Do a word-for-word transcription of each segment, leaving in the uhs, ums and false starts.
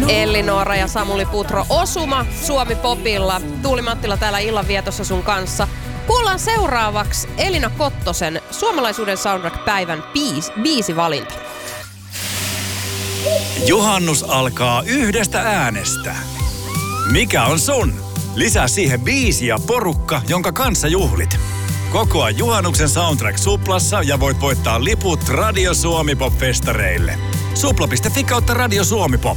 Elli Noora ja Samuli Putro, Osuma Suomi Popilla. Tuuli Mattila täällä illanvietossa sun kanssa. Kuullaan seuraavaksi Elina Kottosen suomalaisuuden soundtrack-päivän biis, biisivalinta. Juhannus alkaa yhdestä äänestä. Mikä on sun? Lisää siihen biisi ja porukka, jonka kanssa juhlit. Kokoa juhannuksen soundtrack Suplassa ja voit voittaa liput Radio Suomi Pop-festareille. Supla piste fi kautta Radio Suomi Pop.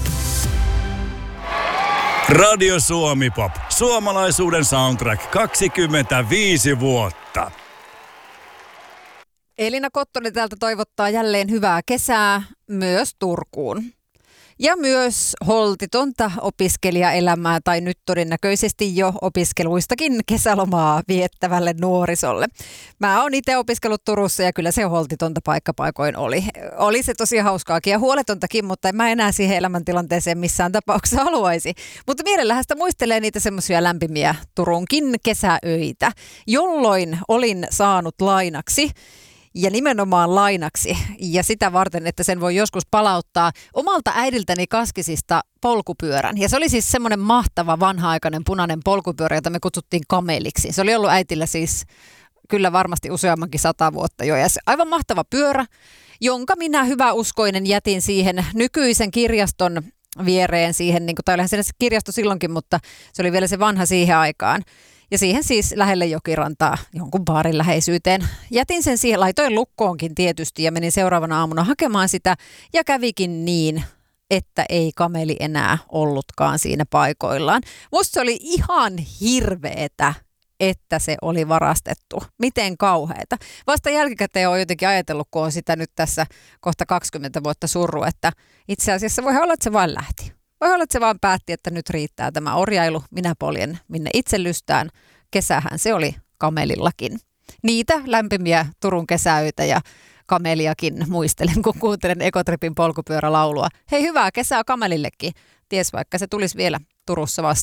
Radio Suomi Pop. Suomalaisuuden soundtrack kaksikymmentäviisi vuotta. Elina Kottonen täältä toivottaa jälleen hyvää kesää myös Turkuun. Ja myös holtitonta opiskelijaelämää tai nyt todennäköisesti jo opiskeluistakin kesälomaa viettävälle nuorisolle. Mä oon itse opiskellut Turussa ja kyllä se holtitonta paikkapaikoin oli. Oli se tosi hauskaakin ja huoletontakin, mutta en mä enää siihen elämäntilanteeseen missään tapauksessa haluaisi. Mutta mielellähän sitä muistelee niitä semmoisia lämpimiä Turunkin kesäöitä, jolloin olin saanut lainaksi. Ja nimenomaan lainaksi, ja sitä varten, että sen voi joskus palauttaa omalta äidiltäni Kaskisista polkupyörän. Ja se oli siis semmoinen mahtava vanha-aikainen punainen polkupyörä, jota me kutsuttiin kameliksi. Se oli ollut äitillä siis kyllä varmasti useammankin sata vuotta jo. Ja se aivan mahtava pyörä, jonka minä hyväuskoinen jätin siihen nykyisen kirjaston viereen siihen, niin kuin, tai olihan se kirjasto silloinkin, mutta se oli vielä se vanha siihen aikaan. Ja siihen siis lähelle jokirantaa jonkun baarin läheisyyteen. Jätin sen siihen, laitoin lukkoonkin tietysti ja menin seuraavana aamuna hakemaan sitä. Ja kävikin niin, että ei kameli enää ollutkaan siinä paikoillaan. Musta se oli ihan hirveetä, että se oli varastettu. Miten kauheeta. Vasta jälkikäteen on jotenkin ajatellut, kun on sitä nyt tässä kohta kaksikymmentä vuotta surru, että itse asiassa voi olla, että se vain lähti. Voi olla, että se vaan päätti, että nyt riittää tämä orjailu. Minä poljen minne itse lystään. Kesähän se oli kamelillakin. Niitä lämpimiä Turun kesäöitä ja kameliakin muistelen, kun kuuntelen Ekotripin polkupyörälaulua. Hei, hyvää kesää kamelillekin. Ties vaikka se tulisi vielä Turussa vastaan.